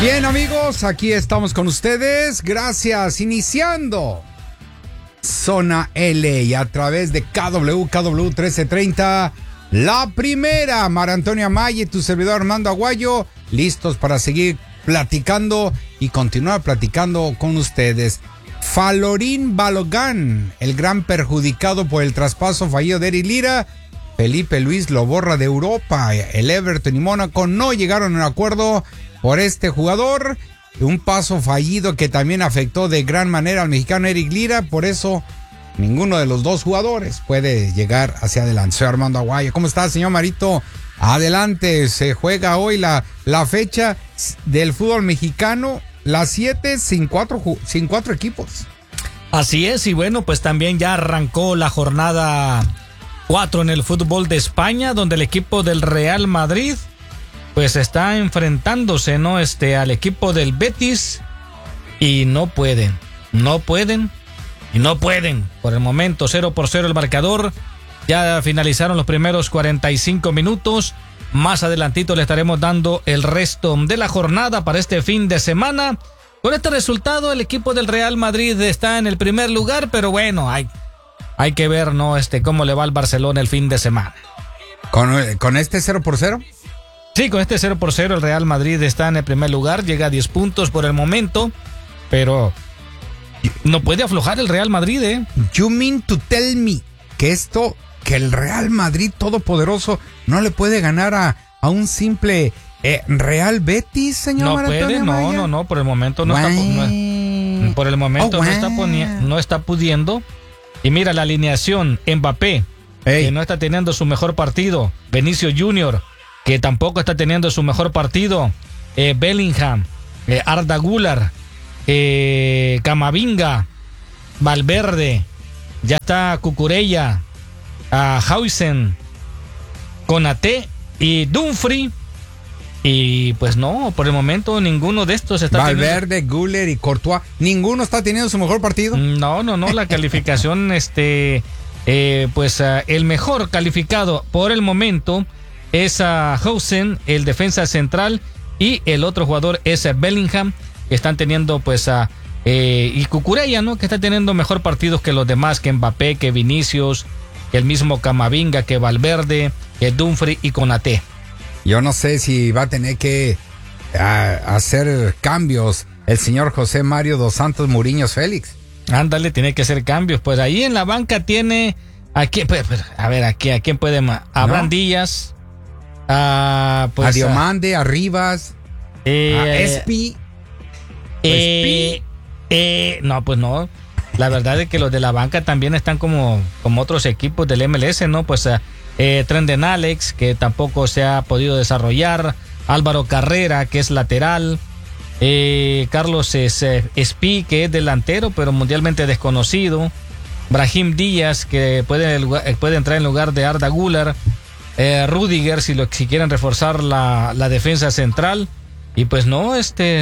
Bien, amigos, aquí estamos con ustedes. Gracias. Iniciando Zona L y a través de KW 1330. La primera, Mara Antonia Maya y tu servidor Armando Aguayo, listos para seguir platicando y continuar platicando con ustedes. Falorín Balogun, el gran perjudicado por el traspaso fallido de Eric Lira. Felipe Luis lo borra de Europa. El Everton y Mónaco no llegaron a un acuerdo por este jugador. Un paso fallido que también afectó de gran manera al mexicano Eric Lira. Por eso ninguno de los dos jugadores puede llegar hacia adelante. Soy Armando Aguayo. ¿Cómo está, señor Marito? Adelante, se juega hoy la fecha del fútbol mexicano, las 7 sin cuatro equipos. Así es, y bueno, pues también ya arrancó la jornada 4 en el fútbol de España, donde el equipo del Real Madrid pues está enfrentándose, ¿no? Al equipo del Betis y no pueden. Por el momento 0-0 el marcador. Ya finalizaron los primeros 45 minutos. Más adelantito le estaremos dando el resto de la jornada para este fin de semana. Con este resultado el equipo del Real Madrid está en el primer lugar, pero bueno, hay que ver, ¿no? Cómo le va al Barcelona el fin de semana. ¿Con este 0-0? Sí, con este 0-0 el Real Madrid está en el primer lugar, llega a 10 puntos por el momento, pero no puede aflojar el Real Madrid, ¿eh? You mean to tell me que el Real Madrid todopoderoso no le puede ganar a un simple Real Betis, señor? No puede, no, por el momento no está no está pudiendo. Y mira la alineación: Mbappé, que no está teniendo su mejor partido; Benicio Junior, que tampoco está teniendo su mejor partido; Bellingham, Arda Güler, Camavinga, Valverde, ya está Cucurella, Hausen, Konaté y Dumfries. Y pues no, por el momento ninguno de estos está Valverde, Güler y Courtois, ninguno está teniendo su mejor partido. No, la calificación, el mejor calificado por el momento es Hausen, el defensa central, y el otro jugador es Bellingham, que están teniendo y Cucurella, ¿no? Que está teniendo mejor partidos que los demás, que Mbappé, que Vinicius, que el mismo Camavinga, que Valverde, que Dumfries y Konaté. Yo no sé si va a tener que hacer cambios el señor José Mario dos Santos Muriños Félix. Ándale, tiene que hacer cambios. Pues ahí en la banca tiene ¿a quién puede más? Abraham Díaz, a Diomande, a Rivas, a Espi. No, pues no. La verdad es que los de la banca también están como otros equipos del MLS, ¿no? Pues Trenden Alex, que tampoco se ha podido desarrollar; Álvaro Carrera, que es lateral; Carlos Espi, que es delantero pero mundialmente desconocido; Brahim Díaz, que puede entrar en lugar de Arda Güler; Rudiger, si quieren reforzar la defensa central. Y pues no.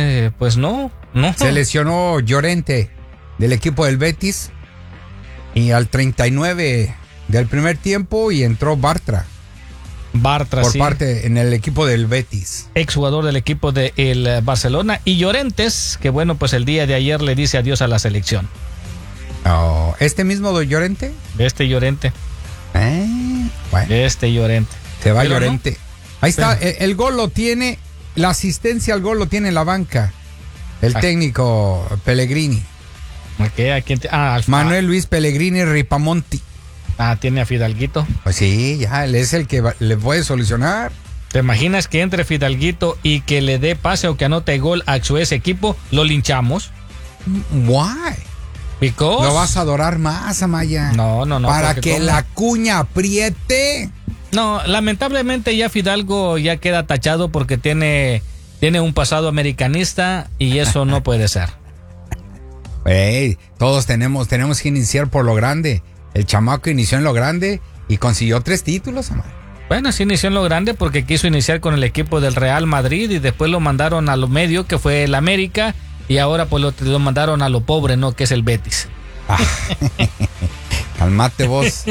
Se lesionó Llorente del equipo del Betis y al 39 del primer tiempo, y entró Bartra por parte en el equipo del Betis, exjugador del equipo del Barcelona. Y Llorentes, que bueno, pues el día de ayer le dice adiós a la selección. ¿Este mismo de Llorente? Llorente. Bueno. Llorente. Se va Llorente. No. Ahí está, el gol lo tiene, la asistencia al gol lo tiene en la banca el técnico Pellegrini. Manuel Luis Pellegrini Ripamonti. Tiene a Fidalguito. Pues sí, ya, él es el que le puede solucionar. ¿Te imaginas que entre Fidalguito y que le dé pase o que anote gol a su ese equipo? ¿Lo linchamos? Why? Because lo vas a adorar más, Amaya. No. Para que la cuña apriete. No, lamentablemente ya Fidalgo ya queda tachado porque tiene un pasado americanista y eso no puede ser. Todos tenemos que iniciar por lo grande. El chamaco inició en lo grande y consiguió 3 títulos, Amaya. Bueno, sí inició en lo grande porque quiso iniciar con el equipo del Real Madrid y después lo mandaron a lo medio, que fue el América, y ahora pues lo mandaron a lo pobre, ¿no? Que es el Betis. Calmate vos.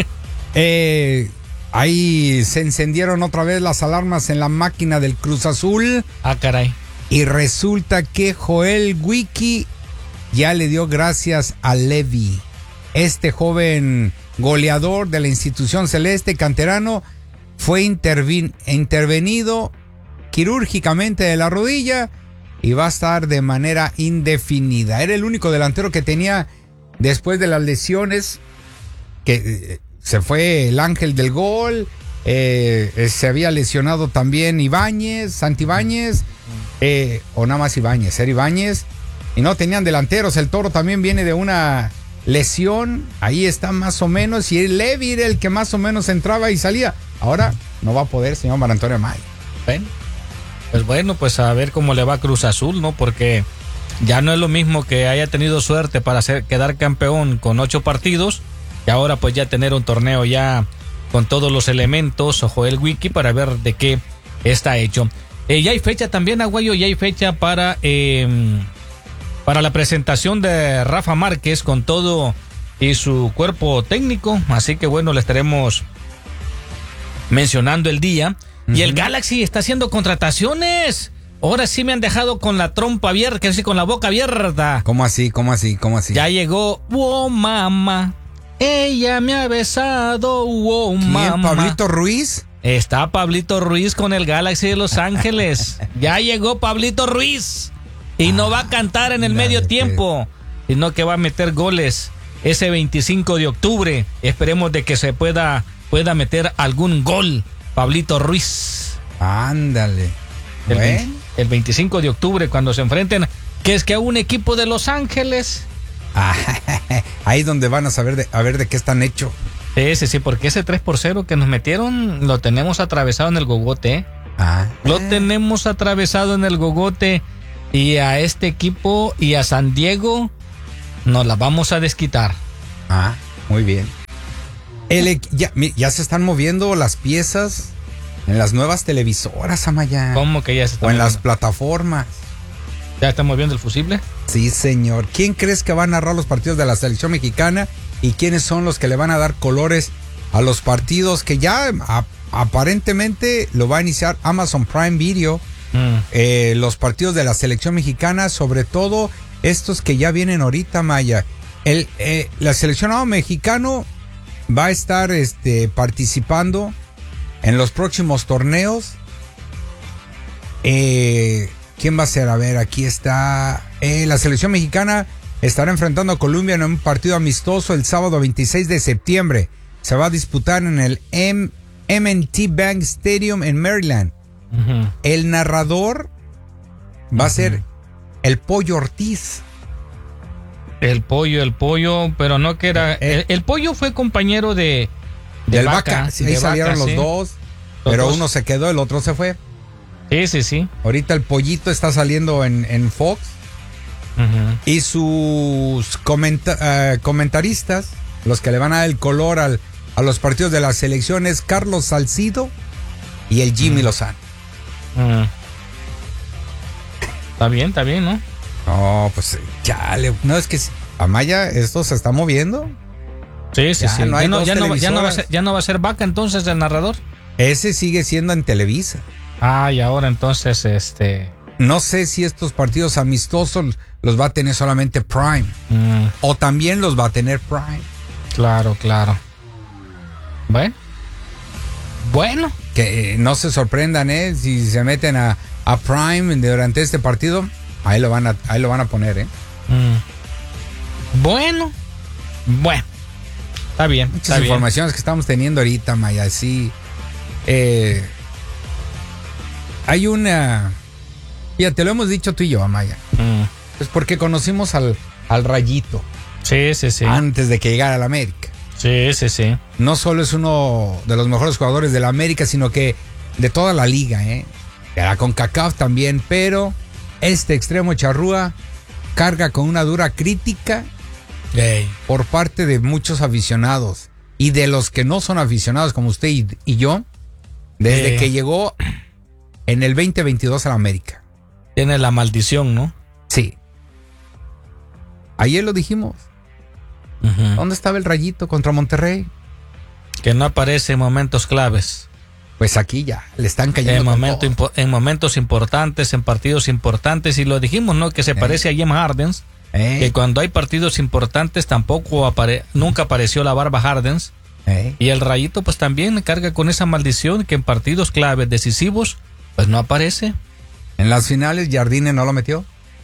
Ahí se encendieron otra vez las alarmas en la máquina del Cruz Azul. Caray. Y resulta que Joel Wiki ya le dio gracias a Levy. Este joven goleador de la institución celeste canterano fue intervenido quirúrgicamente de la rodilla y va a estar de manera indefinida. Era el único delantero que tenía después de las lesiones, que se fue el ángel del gol, se había lesionado también Santibáñez, o nada más Ibáñez, era Ibáñez, y no tenían delanteros. El Toro también viene de una lesión, ahí está más o menos, y el Levy era el que más o menos entraba y salía. Ahora no va a poder, señor Mar Antonio Amaya. Pues a ver cómo le va a Cruz Azul, ¿no? Porque ya no es lo mismo que haya tenido suerte para quedar campeón con 8 partidos, y ahora pues ya tener un torneo ya con todos los elementos, o Joel Wiki, para ver de qué está hecho. Ya hay fecha también, Aguayo, ya hay fecha para la presentación de Rafa Márquez con todo y su cuerpo técnico, así que bueno, le estaremos mencionando el día. Y el Galaxy está haciendo contrataciones. Ahora sí me han dejado con la trompa abierta, así con la boca abierta. ¿Cómo así? Ya llegó, wow, mamá. Ella me ha besado, wow, mamá. ¿Quién? ¿Pablito Ruiz? Está Pablito Ruiz con el Galaxy de Los Ángeles. Ya llegó Pablito Ruiz. Y no va a cantar en el medio tiempo, sino que va a meter goles ese 25 de octubre. Esperemos de que se pueda meter algún gol Pablito Ruiz. Ándale. El 25 de octubre, cuando se enfrenten, que es que a un equipo de Los Ángeles. Ahí donde van a saber a ver de qué están hechos. Sí, porque ese 3-0 que nos metieron lo tenemos atravesado en el gogote. Lo tenemos atravesado en el gogote. Y a este equipo y a San Diego nos la vamos a desquitar. Muy bien. Ya se están moviendo las piezas en las nuevas televisoras, Amaya. ¿Cómo que ya se están moviendo? Las plataformas. ¿Ya están moviendo el fusible? Sí, señor. ¿Quién crees que va a narrar los partidos de la selección mexicana? ¿Y quiénes son los que le van a dar colores a los partidos que ya aparentemente lo va a iniciar Amazon Prime Video? Los partidos de la selección mexicana, sobre todo estos que ya vienen ahorita, Maya. La seleccionado mexicano va a estar participando en los próximos torneos. ¿Quién va a ser? A ver, aquí está. La selección mexicana estará enfrentando a Colombia en un partido amistoso el sábado 26 de septiembre. Se va a disputar en el M&T Bank Stadium en Maryland. El narrador va a ser el Pollo Ortiz. El pollo, pero no que era. El pollo fue compañero del Vaca. Sí, ahí salieron los dos, pero uno se quedó, el otro se fue. Sí. Ahorita el pollito está saliendo en Fox. Y sus comentaristas, los que le van a dar el color a los partidos de las selecciones, Carlos Salcido y el Jimmy Lozano. Está bien, ¿no? No, pues chale. No, es que Amaya, esto se está moviendo. Sí. No ya no va a ser Vaca entonces el narrador. Ese sigue siendo en Televisa. Y ahora entonces no sé si estos partidos amistosos los va a tener solamente Prime. O también los va a tener Prime. Claro. Bueno. Que no se sorprendan, si se meten a Prime durante este partido, ahí lo van a poner, Bueno. Está bien. Muchas informaciones que estamos teniendo ahorita, Maya. Sí. Hay una. Ya te lo hemos dicho tú y yo, Amaya. Es porque conocimos al Rayito. Sí. Antes de que llegara a la América. Sí. No solo es uno de los mejores jugadores de la América, sino que de toda la liga, Era con CONCACAF también, pero este extremo charrúa carga con una dura crítica por parte de muchos aficionados y de los que no son aficionados como usted y yo, desde que llegó en el 2022 a la América. Tiene la maldición, ¿no? Sí. Ayer lo dijimos. ¿Dónde estaba el Rayito contra Monterrey? Que no aparece en momentos claves. Pues aquí ya le están cayendo en momentos importantes, en partidos importantes, y lo dijimos, ¿no? Que se parece a James Harden, que cuando hay partidos importantes nunca apareció la barba Harden, y el Rayito pues también carga con esa maldición que en partidos claves, decisivos, pues no aparece. En las finales Jardine no lo metió.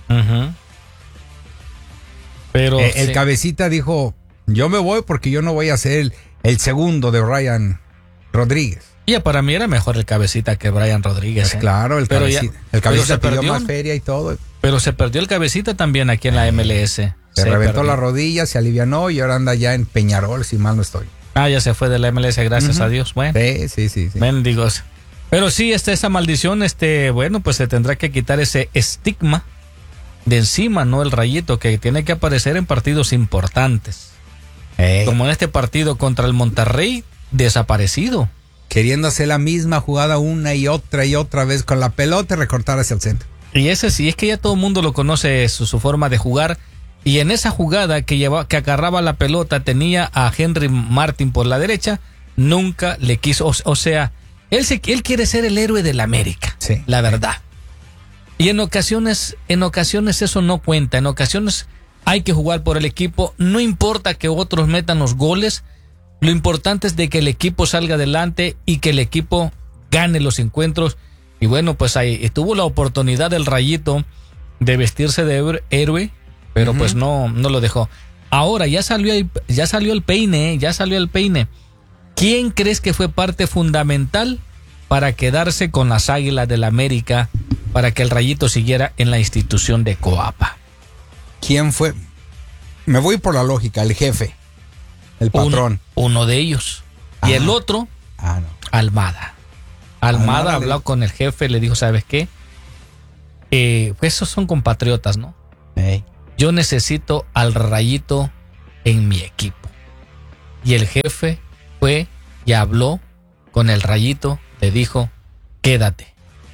Pero el cabecita dijo, yo me voy porque yo no voy a ser el segundo de Brian Rodríguez. Y para mí era mejor el cabecita que Brian Rodríguez. Pues claro, el cabecita pidió más feria y todo. Pero se perdió el cabecita también aquí en la MLS. Se reventó la rodilla, se alivianó y ahora anda ya en Peñarol, si mal no estoy. Ya se fue de la MLS, gracias a Dios. Bueno, sí. Mendigos. Pero sí, esa maldición, bueno, pues se tendrá que quitar ese estigma de encima, ¿no? El Rayito, que tiene que aparecer en partidos importantes. Como en este partido contra el Monterrey, desaparecido. Queriendo hacer la misma jugada una y otra vez con la pelota y recortar hacia el centro. Y ese sí, es que ya todo el mundo lo conoce, su forma de jugar. Y en esa jugada que agarraba la pelota, tenía a Henry Martin por la derecha, nunca le quiso, o sea, él quiere ser el héroe del América, sí, la verdad. Y en ocasiones eso no cuenta, en ocasiones hay que jugar por el equipo, no importa que otros metan los goles, lo importante es de que el equipo salga adelante y que el equipo gane los encuentros. Y bueno, pues ahí tuvo la oportunidad del Rayito de vestirse de héroe, pero pues no lo dejó. Ahora ya salió el peine. ¿Quién crees que fue parte fundamental para quedarse con las Águilas del América, para que el Rayito siguiera en la institución de Coapa? ¿Quién fue? Me voy por la lógica, el jefe, el patrón. Uno de ellos. Y el otro, Almada. Almada habló con el jefe, le dijo, ¿sabes qué? Pues esos son compatriotas, ¿no? Yo necesito al Rayito en mi equipo. Y el jefe fue y habló con el Rayito, le dijo, quédate.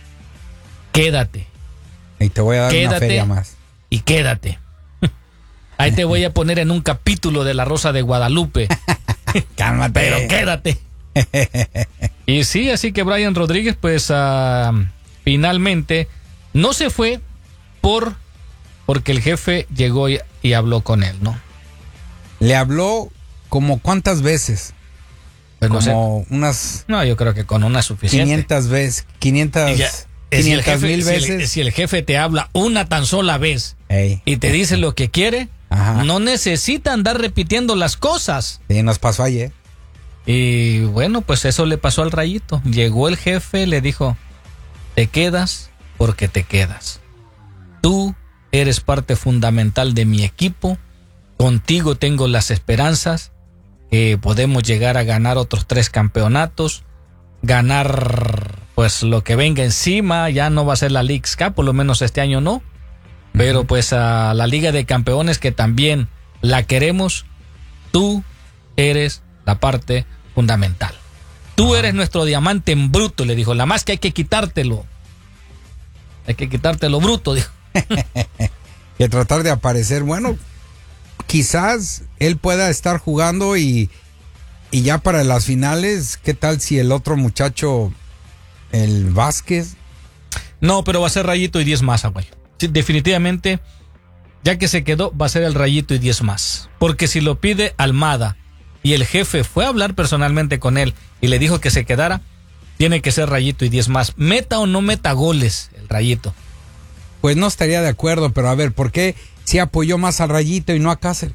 Y te voy a dar una feria más. Y quédate. Ahí te voy a poner en un capítulo de La Rosa de Guadalupe. Cálmate. Pero quédate. Y sí, así que Brian Rodríguez, pues finalmente no se fue porque el jefe llegó y habló con él, ¿no? Le habló como ¿cuántas veces? Pues como no sé. unas... No, yo creo que con una suficiente. 500 veces. 500,000 veces. Si el jefe te habla una tan sola vez y te dice lo que quiere, no necesita andar repitiendo las cosas. Sí, nos pasó ayer. Y bueno, pues eso le pasó al Rayito. Llegó el jefe, le dijo, te quedas porque te quedas. Tú eres parte fundamental de mi equipo. Contigo tengo las esperanzas que podemos llegar a ganar otros 3 campeonatos. Ganar pues lo que venga encima. Ya no va a ser la Leagues Cup, por lo menos este año no. Pero pues a la Liga de Campeones, que también la queremos. Tú eres la parte fundamental. Tú eres nuestro diamante en bruto, le dijo. La más que hay que quitártelo. Hay que quitártelo bruto, dijo. Y a tratar de aparecer. Bueno, quizás él pueda estar jugando y ya para las finales, ¿qué tal si el otro muchacho, el Vázquez? No, pero va a ser Rayito y 10 más, güey. Sí, definitivamente, ya que se quedó, va a ser el Rayito y 10 más. Porque si lo pide Almada y el jefe fue a hablar personalmente con él y le dijo que se quedara, tiene que ser Rayito y 10 más. Meta o no meta goles el Rayito. Pues no estaría de acuerdo, pero a ver, ¿por qué si apoyó más al Rayito y no a Cáceres?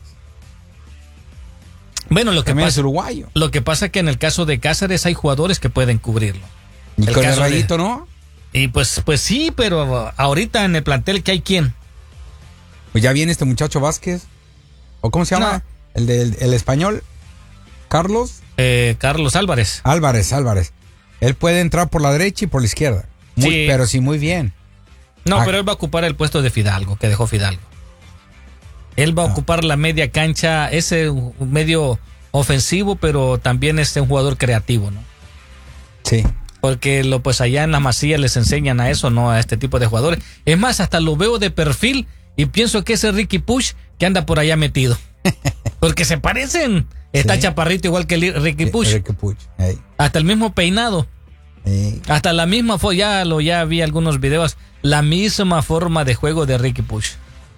Bueno, lo que pasa es uruguayo. Lo que pasa es que en el caso de Cáceres hay jugadores que pueden cubrirlo. ¿Y con el Rayito no? Y pues sí, pero ahorita en el plantel, ¿qué hay quién? Pues ya viene este muchacho Vázquez. ¿O cómo se llama? No. El español. ¿Carlos? Carlos Álvarez. Álvarez. Él puede entrar por la derecha y por la izquierda. Pero sí, muy bien. No, pero él va a ocupar el puesto de Fidalgo, que dejó Fidalgo. Él va a ocupar la media cancha, ese medio ofensivo, pero también es un jugador creativo, ¿no? Sí. Porque pues allá en la Masía les enseñan a eso, ¿no? A este tipo de jugadores. Es más, hasta lo veo de perfil y pienso que ese Ricky Push que anda por allá metido. Porque se parecen. Está chaparrito igual que Ricky Push. Ricky Push. Hasta el mismo peinado. Hasta la misma ya vi algunos videos, la misma forma de juego de Riqui Puig.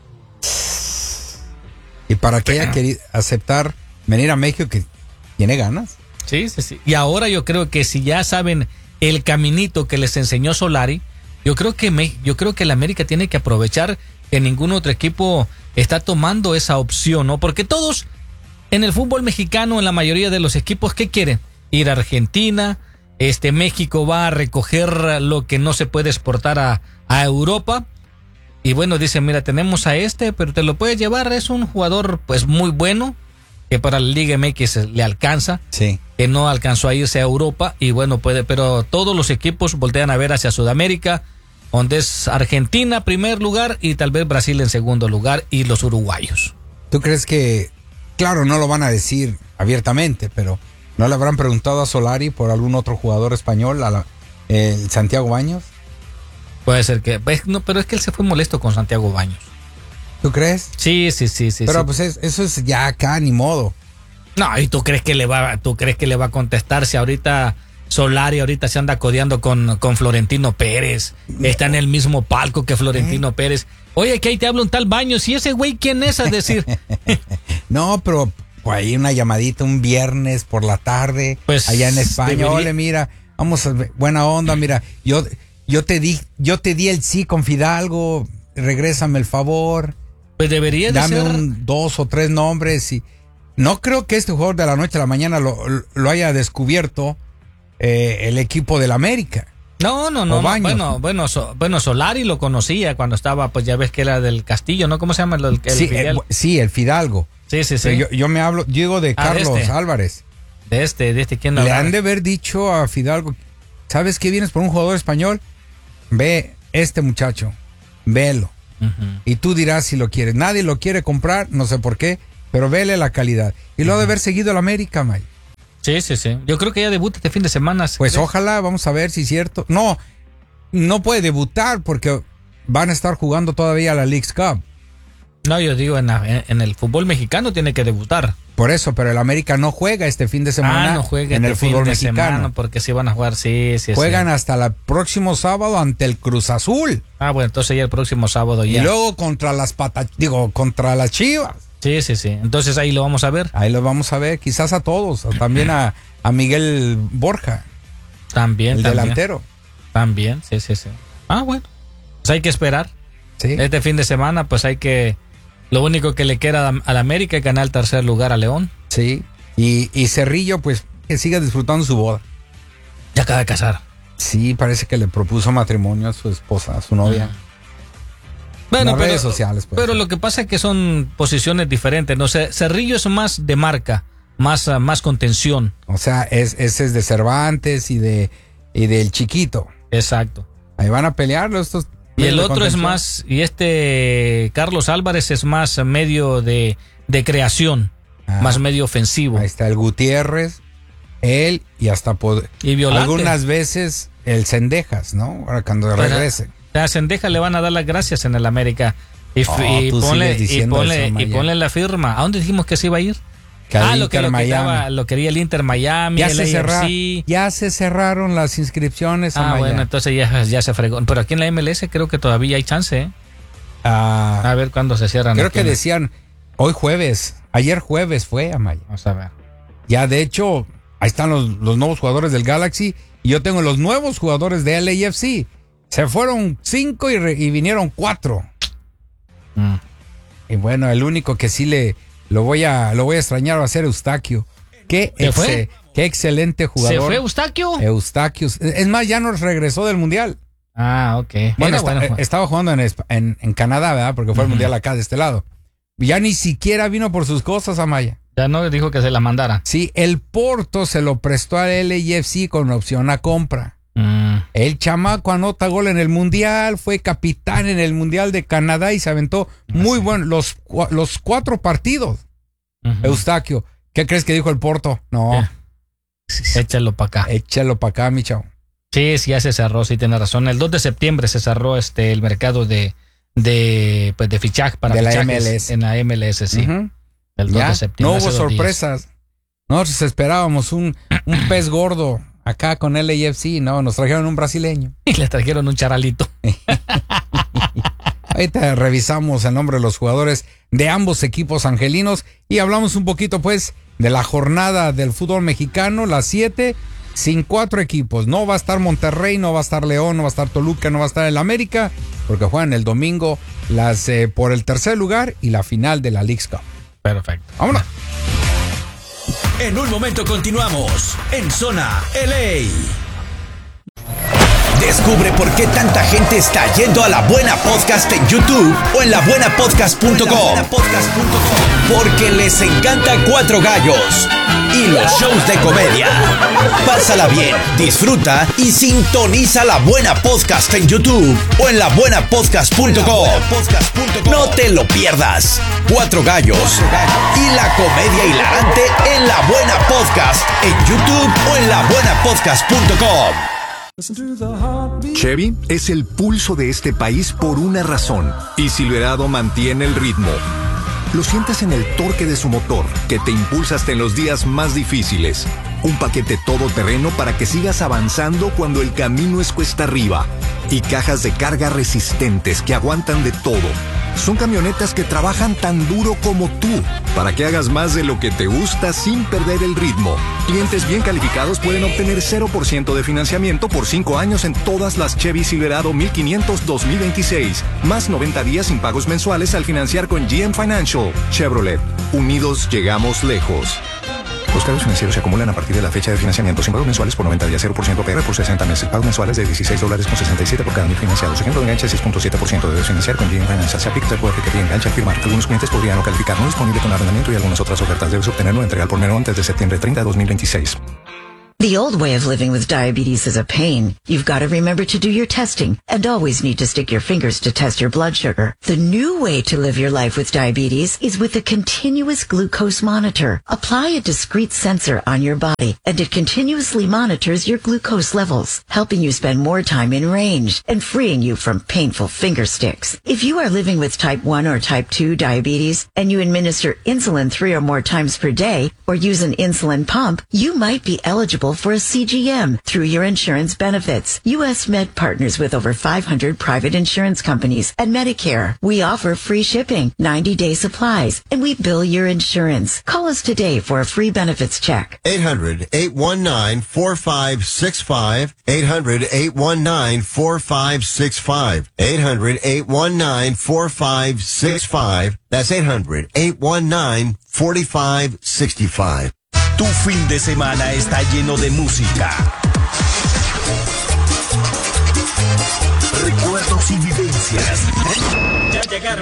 Y para que haya querido aceptar venir a México, que tiene ganas. Sí. Y ahora yo creo que si ya saben el caminito que les enseñó Solari, yo creo que el América tiene que aprovechar que ningún otro equipo está tomando esa opción, ¿no? Porque todos en el fútbol mexicano, en la mayoría de los equipos, ¿qué quieren? Ir a Argentina. México va a recoger lo que no se puede exportar a Europa. Y bueno, dicen, mira, tenemos a pero te lo puedes llevar. Es un jugador pues muy bueno, que para la Liga MX le alcanza. Sí. Que no alcanzó a irse a Europa. Y bueno, pero todos los equipos voltean a ver hacia Sudamérica, donde es Argentina primer lugar y tal vez Brasil en segundo lugar y los uruguayos. ¿Tú crees que, claro, no lo van a decir abiertamente, pero no le habrán preguntado a Solari por algún otro jugador español, el Santiago Baños? Puede ser que, no, pero es que él se fue molesto con Santiago Baños. ¿Tú crees? Sí. Pero pues eso es ya acá, ni modo. No, ¿y tú crees que le va a contestar si ahorita Solari se anda codeando con Florentino Pérez? Está en el mismo palco que Florentino Pérez. Oye, que ahí te habla un tal Baños, ¿y ese güey quién es? A decir. No, pero pues ahí una llamadita un viernes por la tarde, pues, allá en España. Ole, mira, vamos a ver, buena onda, mira, yo te di el sí con Fidalgo, regrésame el favor. Pues debería de ser. Dame 2 o 3 nombres y no creo que este jugador de la noche a la mañana lo haya descubierto el equipo del América. No. Bueno, Solari lo conocía cuando estaba, pues ya ves que era del Castillo, ¿no? ¿Cómo se llama? El Fidalgo. Sí. Yo digo de Carlos Álvarez. De este, ¿quién le han de haber dicho a Fidalgo, ¿sabes qué? Vienes por un jugador español, ve muchacho, velo. Y tú dirás si lo quieres. Nadie lo quiere comprar, no sé por qué, pero vele la calidad. Y lo ha de haber seguido el América, May. Sí. Yo creo que ya debuta este fin de semana. Pues ojalá, vamos a ver si es cierto. No puede debutar porque van a estar jugando todavía la Leagues Cup. No, yo digo, en el fútbol mexicano tiene que debutar. Por eso, pero el América no juega este fin de semana. No juega en el fútbol mexicano. Semana porque sí van a jugar, sí. Juegan hasta el próximo sábado ante el Cruz Azul. Bueno, entonces ya el próximo sábado ya. Y luego contra contra las Chivas. Sí. Entonces ahí lo vamos a ver. Ahí lo vamos a ver, quizás a todos. También a Miguel Borja. También. Delantero. También, sí. Bueno. Pues hay que esperar. Sí. Este fin de semana, pues lo único que le queda al América es ganar el tercer lugar a León. Sí. Y Cerrillo, pues, que siga disfrutando su boda. Ya acaba de casar. Sí, parece que le propuso matrimonio a su esposa, a su novia. Bueno, en redes sociales. Pues. Pero lo que pasa es que son posiciones diferentes. No sé, Cerrillo es más de marca, más contención. O sea, ese es de Cervantes y del Chiquito. Exacto. Ahí van a pelearlo estos. Y el otro es más, y Carlos Álvarez es más medio de creación, más medio ofensivo. Ahí está el Gutiérrez, él y hasta y Violante. Algunas veces el Cendejas, ¿no? Ahora cuando regrese. A Cendejas le van a dar las gracias en el América. Y ponle la firma. ¿A dónde dijimos que se iba a ir? Lo quería el Inter Miami, ya se cerraron las inscripciones. Bueno, entonces ya se fregó. Pero aquí en la MLS creo que todavía hay chance, ¿eh? A ver cuándo se cierran. Creo que decían hoy jueves, ayer jueves fue, Amaya. Vamos a ver. Ya de hecho, ahí están los nuevos jugadores del Galaxy y yo tengo los nuevos jugadores de LAFC. Se fueron 5 y vinieron 4. Y bueno, el único que sí lo voy a extrañar va a ser Eustaquio. Qué excelente jugador. ¿Se fue Eustaquio? Eustaquio. Es más, ya nos regresó del Mundial. Ok. Bueno, estaba jugando en Canadá, ¿verdad? Porque fue el Mundial acá de este lado. Ya ni siquiera vino por sus cosas, Amaya. Ya no dijo que se la mandara. Sí, el Porto se lo prestó al LAFC con opción a compra. El chamaco anota gol en el Mundial, fue capitán en el Mundial de Canadá y se aventó muy bueno los 4 partidos. Eustaquio, ¿qué crees que dijo el Porto? No. Échalo para acá. Échalo para acá, mi chavo. Sí, ya se cerró, sí tiene razón. El 2 de septiembre se cerró el mercado de fichaje para de fichajes la MLS. En la MLS, sí. El 2 de septiembre. No hubo sorpresas. Nosotros esperábamos un pez gordo Acá con LAFC, no, nos trajeron un brasileño. Y le trajeron un charalito. Ahorita revisamos el nombre de los jugadores de ambos equipos angelinos y hablamos un poquito pues de la jornada del fútbol mexicano, las 7, sin 4 equipos. No va a estar Monterrey, no va a estar León, no va a estar Toluca, no va a estar el América, porque juegan el domingo por el tercer lugar y la final de la Leagues Cup. Perfecto. Vámonos. En un momento continuamos en Zona LA. Descubre por qué tanta gente está yendo a La Buena Podcast en YouTube o en labuenapodcast.com. Porque les encanta Cuatro Gallos y los shows de comedia. Pásala bien, disfruta y sintoniza La Buena Podcast en YouTube o en labuenapodcast.com. No te lo pierdas. Cuatro Gallos y la comedia hilarante en La Buena Podcast en YouTube o en labuenapodcast.com. Chevy es el pulso de este país por una razón, y Silverado mantiene el ritmo. Lo sientes en el torque de su motor, que te impulsa hasta en los días más difíciles. Un paquete todoterreno para que sigas avanzando cuando el camino es cuesta arriba. Y cajas de carga resistentes que aguantan de todo. Son camionetas que trabajan tan duro como tú, para que hagas más de lo que te gusta sin perder el ritmo. Clientes bien calificados pueden obtener 0% de financiamiento por 5 años en todas las Chevy Silverado 1500 2026, más 90 días sin pagos mensuales al financiar con GM Financial. Chevrolet, unidos llegamos lejos. Los cargos financieros se acumulan a partir de la fecha de financiamiento sin pagos mensuales por 90 días, 0% APR por 60 meses. Pagos mensuales de $16.67 por cada mil financiados. Ejemplo de enganche 6.7%. Debes financiar con GM Financial. Se aplica el poder que enganche a firmar. Algunos clientes podrían no calificar. No disponible con arrendamiento y algunas otras ofertas. Debes obtenerlo entrega por menor antes de septiembre 30 de 2026. The old way of living with diabetes is a pain. You've got to remember to do your testing and always need to stick your fingers to test your blood sugar. The new way to live your life with diabetes is with a continuous glucose monitor. Apply a discrete sensor on your body and it continuously monitors your glucose levels, helping you spend more time in range and freeing you from painful finger sticks. If you are living with type 1 or type 2 diabetes and you administer insulin 3 or more times per day or use an insulin pump, you might be eligible for a CGM through your insurance benefits. U.S. Med partners with over 500 private insurance companies and Medicare. We offer free shipping, 90-day supplies, and we bill your insurance. Call us today for a free benefits check. 800-819-4565. 800-819-4565. 800-819-4565. That's 800-819-4565. Tu fin de semana está lleno de música, recuerdos y vivencias.